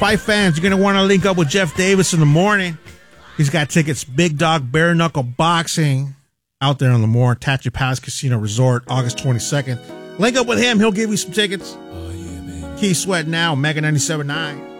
Fight fans, you're going to want to link up with Jeff Davis in the morning. He's got tickets, Big Dog Bare Knuckle Boxing, out there on Lemoore, Tattoo Palace Casino Resort, August 22nd. Link up with him. He'll give you some tickets. Oh, yeah, baby. Keith Sweat now, Mega 97.9.